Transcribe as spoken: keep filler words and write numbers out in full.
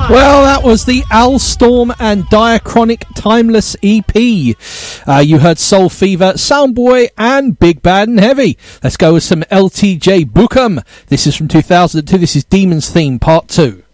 Well, that was the Alstorm and Diachronic Timeless E P. Uh, you heard Soul Fever, Soundboy, and Big Bad and Heavy. Let's go with some L T J Bookham. This is from two thousand two. This is Demon's Theme Part two.